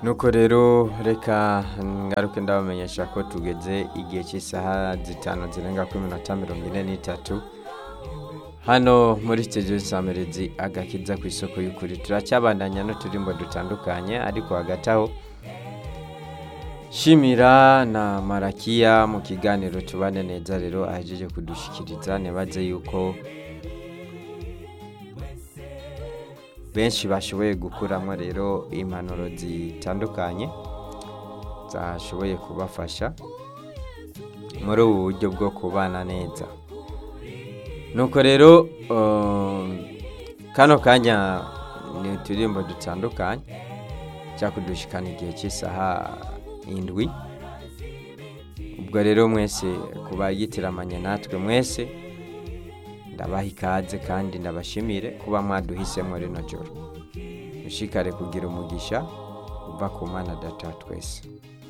nuko rero reka ngaruke ndabamenyesha ko tugeze igihe cy'isaha 5 zirenga kuri minota 43 hano muri studio Samerezi agakiza ku isoko y'ukuri turacyabandanya n'uturimbo dutandukanye ariko hagataho Shimira na Marakiya mu kiganiro tubane neza rero ahejeje kudushikiriza nebaze yuko benshi bashoboye gukuramo rero impanuro zitandukanye zashoboye kubafasha muri ubu buryo bwo kubana neza. Nuko rero kano kanya ni uturimbo dutandukanye cyakudushikana igihe cy'isaha 7. Ubwo rero mwese kubayitiramanye natwe mwese ndabaha ikaze kandi ndabashimire kuba mwaduhisemo rino joro. Mushikare kugira umugisha uva ku Mana Data twese.